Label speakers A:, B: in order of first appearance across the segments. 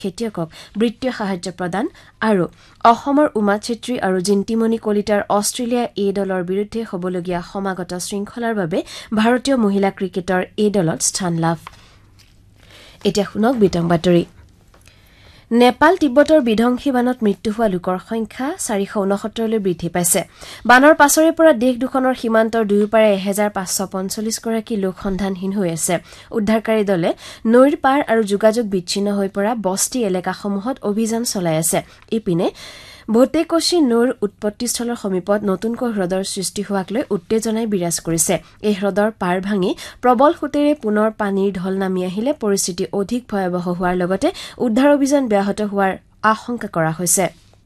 A: খেতিয়কক বৃত্তীয় সাহায্য প্ৰদান আৰু অসমৰ উমা ছেত্ৰী আৰু জিন্তিমণি কলিতাৰ অষ্ট্ৰেলিয়া এ দলৰ বিৰুদ্ধে হ'বলগীয়া সমাগত শৃংখলাৰ বাবে ভাৰতীয় মহিলা ক্ৰিকেটৰ এ দলত স্থান লাভ এতিয়া শুনক বিতং বাতৰি নেপাল তিব্বতৰ বিধ্বংসী বানত মৃত্যু হোৱা লোকৰ সংখ্যা 469লৈ বৃদ্ধি পাইছে বানৰ পাছৰে পৰা দেশ দুখনৰ সীমান্তৰ দুয়োপাৰে 1545 গৰাকী লোক সন্ধানহীন হৈ আছে উদ্ধাৰকাৰী দলে নৈৰ পাৰ আৰু যোগাযোগ বিচ্ছিন্ন হৈ পৰা বস্তি এলেকাসমূহত অভিযান চলাই আছে ইপিনে ভোটেকশী নৈৰ উৎপত্তিস্থলৰ সমীপত নতুনকৈ হ্ৰদৰ সৃষ্টি হোৱাক লৈ উত্তেজনাই বিৰাজ কৰিছে এই হ্ৰদৰ পাৰ ভাঙি প্ৰবল সোঁতেৰে পুনৰ পানীৰ ঢল নামি আহিলে পৰিস্থিতি অধিক ভয়াৱহ হোৱাৰ লগতে উদ্ধাৰ অভিযান ব্যাহত হোৱাৰ আশংকা কৰা হৈছে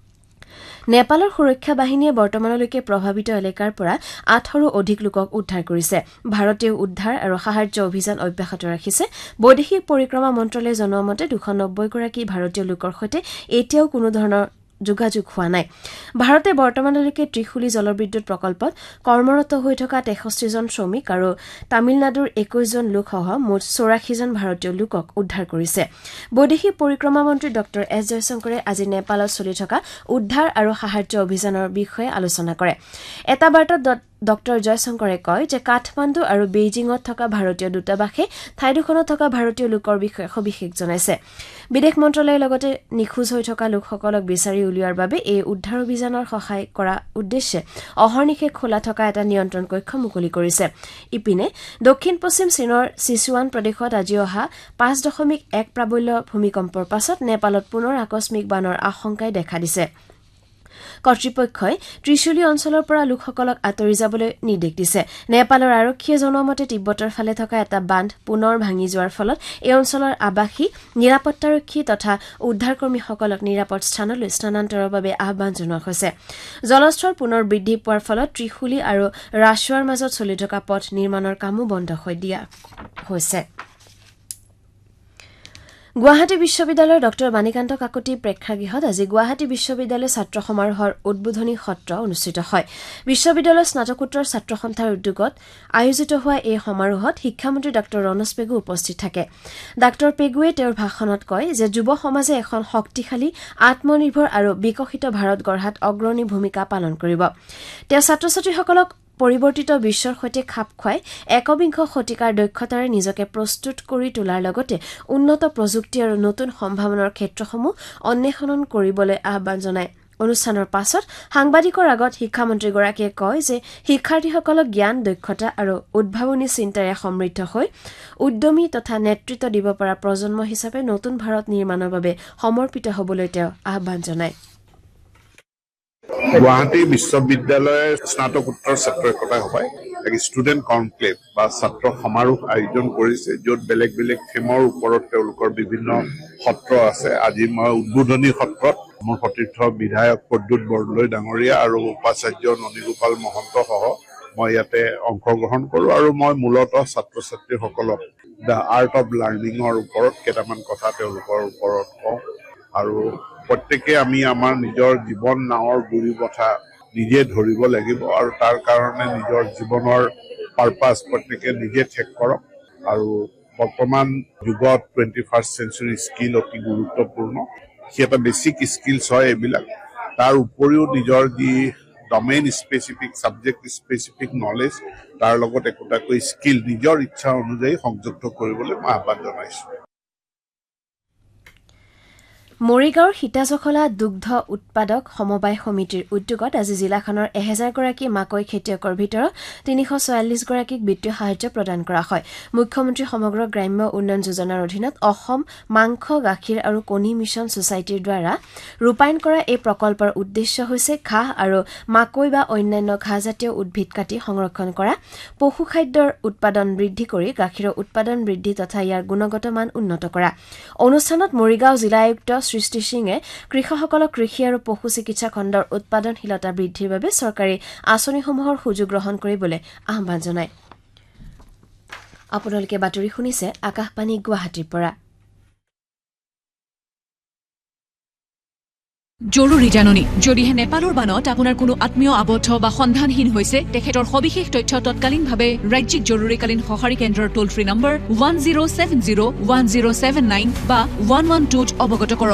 A: নেপালৰ সুৰক্ষা বাহিনীয়ে বৰ্তমানলৈকে প্ৰভাৱিত এলেকাৰ পৰা 8ৰো অধিক লোকক উদ্ধাৰ কৰিছে ভাৰতীয় উদ্ধাৰ আৰু সাহায্য অভিযান অব্যাহত ৰাখিছে বৈদেশিক পৰিক্ৰমা মন্ত্ৰালয়ে জনোৱা মতে 290 গৰাকী ভাৰতীয় লোকৰ সৈতে এতিয়াও কোনো ধৰণৰ যোগাযোগ হোৱা নাই ভাৰতে বৰ্তমানলৈকে ত্ৰিশুলী জলবিদ্যুৎ প্ৰকল্পত কৰ্মৰত হৈ থকা 63 জন শ্ৰমিক আৰু তামিলনাডুৰ 21 জন লোকসহ মুঠ 84 জন ভাৰতীয় লোকক উদ্ধাৰ কৰিছে বৈদেশিক পৰিক্ৰমা মন্ত্ৰী ডক্টৰ এছ জয়শংকৰে আজি নেপালত চলি থকা উদ্ধাৰ আৰু সাহায্য অভিযানৰ বিষয়ে আলোচনা কৰে এটা বাৰ্তাত ডক্টৰ জয়শংকৰে কয় যে কাঠমাণ্ডু আৰু বেইজিঙত থকা ভাৰতীয় দূতাবাসে ঠাইডোখৰত থকা ভাৰতীয় লোকৰ বিষয়ে সবিশেষ জনাইছে বিদেশ মন্ত্ৰালয়ে লগতে নিখোজ হৈ থকা লোকসকলক বিচাৰি উলিওৱাৰ বাবে এই উদ্ধাৰ অভিযানৰ সহায় কৰা উদ্দেশ্যে অহৰ্নিশে খোলা থকা এটা নিয়ন্ত্ৰণ কক্ষ মুকলি কৰিছে ইপিনে দক্ষিণ পশ্চিম চীনৰ সিচুৱান প্ৰদেশত আজি অহা 5.1 প্ৰাবল্য ভূমিকম্পৰ পাছত নেপালত পুনৰ আকস্মিক বানৰ আশংকাই দেখা দিছে কৰ্তৃপক্ষই ত্ৰিশুলী অঞ্চলৰ পৰা লোকসকলক আঁতৰি যাবলৈ নিৰ্দেশ দিছে নেপালৰ আৰক্ষীয়ে জনোৱা মতে তিব্বতৰ ফালে থকা এটা বান্ধ পুনৰ ভাঙি যোৱাৰ ফলত এই অঞ্চলৰ আবাসী নিৰাপত্তাৰক্ষী তথা উদ্ধাৰকৰ্মীসকলক নিৰাপদ স্থানলৈ স্থানান্তৰৰ বাবে আহ্বান জনোৱা হৈছে জলস্তৰ পুনৰ বৃদ্ধি পোৱাৰ ফলত ত্ৰিশুলী আৰু ৰাছৱাৰ মাজত চলি থকা পথ নিৰ্মাণৰ কামো বন্ধ হৈ দিয়া হৈছে গুৱাহাটী বিশ্ববিদ্যালয়ৰ ডক্টৰ বাণীকান্ত কাকতি প্ৰেক্ষাগৃহত আজি গুৱাহাটী বিশ্ববিদ্যালয় ছাত্ৰ সমাৰোহৰ উদ্বোধনী সত্ৰ অনুষ্ঠিত হয় বিশ্ববিদ্যালয়ৰ স্নাতকোত্তৰ ছাত্ৰ সন্থাৰ উদ্যোগত আয়োজিত হোৱা এই সমাৰোহত শিক্ষামন্ত্ৰী ডক্টৰ ৰণোজ পেগু উপস্থিত থাকে ডক্টৰ পেগুৱে তেওঁৰ ভাষণত কয় যে যুৱ সমাজে এখন শক্তিশালী আত্মনিৰ্ভৰ আৰু বিকশিত ভাৰত গঢ়াত অগ্ৰণী ভূমিকা পালন কৰিব তেওঁ ছাত্ৰ ছাত্ৰীসকলক পৰিৱৰ্তিত বিশ্বৰ সৈতে খাপ খুৱাই একবিংশ শতিকাৰ দক্ষতাৰে নিজকে প্ৰস্তুত কৰি তোলাৰ লগতে উন্নত প্ৰযুক্তি আৰু নতুন সম্ভাৱনাৰ ক্ষেত্ৰসমূহ অন্বেষণ কৰিবলৈ আহ্বান জনায় অনুষ্ঠানৰ পাছত সাংবাদিকৰ আগত শিক্ষামন্ত্ৰীগৰাকীয়ে কয় যে শিক্ষাৰ্থীসকলক জ্ঞান দক্ষতা আৰু উদ্ভাৱনী চিন্তাৰে সমৃদ্ধ হৈ উদ্যমী তথা নেতৃত্ব দিব পৰা প্ৰজন্ম হিচাপে নতুন ভাৰত নিৰ্মাণৰ বাবে সমৰ্পিত হ'বলৈ তেওঁ আহ্বান জনায়
B: গুৱাহাটী বিশ্ববিদ্যালয়ৰ স্নাতকোত্তৰ ছাত্ৰ একতা সভাই এক ষ্টুডেণ্ট কনক্লেভ বা ছাত্ৰ সমাৰোহ আয়োজন কৰিছে য'ত বেলেগ বেলেগ থিমৰ ওপৰত তেওঁলোকৰ বিভিন্ন সত্ৰ আছে আজি মই উদ্বোধনী সত্ৰত মোৰ সতীৰ্থ বিধায়ক প্ৰদ্যুৎ বৰদলৈ ডাঙৰীয়া আৰু উপাচাৰ্য ননীগোপাল মহন্ত সহ মই ইয়াতে অংশগ্ৰহণ কৰোঁ আৰু মই মূলতঃ ছাত্ৰ ছাত্ৰীসকলক দ্য আৰ্ট অফ লাৰ্ণিঙৰ ওপৰত কেইটামান কথা তেওঁলোকৰ ওপৰত কওঁ আৰু প্ৰত্যেকে আমি আমাৰ নিজৰ জীৱন নাৱৰ গুৰি বঠা নিজে ধৰিব লাগিব আৰু তাৰ কাৰণে নিজৰ জীৱনৰ পাৰপাছ প্ৰত্যেকে নিজে ঠিক কৰক আৰু বৰ্তমান যুগত 21st century স্কিল অতি গুৰুত্বপূৰ্ণ সি এটা বেছিক স্কিলছ হয় এইবিলাক তাৰ উপৰিও নিজৰ যি domain specific subject specific knowledge তাৰ লগত একোটাকৈ স্কিল নিজৰ ইচ্ছা অনুযায়ী সংযুক্ত কৰিবলৈ মই আহ্বান জনাইছোঁ
A: মৰিগাঁৱৰ সীতাজখলা দুগ্ধ উৎপাদক সমবায় সমিতিৰ উদ্যোগত আজি জিলাখনৰ 1000 গৰাকী মাকৈ খেতিয়কৰ ভিতৰত 344 গৰাকীক বিত্তীয় সাহায্য প্ৰদান কৰা হয় মুখ্যমন্ত্ৰী সমগ্ৰ গ্ৰাম্য উন্নয়ন যোজনাৰ অধীনত অসম মাংস গাখীৰ আৰু কণী মিছন সোসাইটিৰ দ্বাৰা ৰূপায়ণ কৰা এই প্ৰকল্পৰ উদ্দেশ্য হৈছে ঘাঁহ আৰু মাকৈ বা অন্যান্য ঘাঁহজাতীয় উদ্ভিদ কাটি সংৰক্ষণ কৰা পশু খাদ্যৰ উৎপাদন বৃদ্ধি কৰি গাখীৰৰ উৎপাদন বৃদ্ধি তথা ইয়াৰ গুণগত মান উন্নত কৰা অনুষ্ঠানত মৰিগাঁও জিলা আয়ুক্ত সৃষ্টি সিঙে কৃষকসকলক কৃষি আৰু পশু চিকিৎসা খণ্ডৰ উৎপাদনশীলতা বৃদ্ধিৰ বাবে চৰকাৰী আঁচনিসমূহৰ সুযোগ গ্ৰহণ কৰিবলৈ আহ্বান জনায় আপোনালোকে বাতৰি শুনিছে আকাশবাণী গুৱাহাটীৰ পৰা
C: জৰুৰী জাননী যদিহে নেপালৰ বানত আপোনাৰ কোনো আত্মীয় আবদ্ধ বা সন্ধানহীন হৈছে তেখেতৰ সবিশেষ তথ্য তৎকালীনভাৱে ৰাজ্যিক জৰুৰীকালীন সঁহাৰি কেন্দ্ৰৰ টোল ফ্ৰী নম্বৰ 1070 1079 বা 112 অৱগত কৰক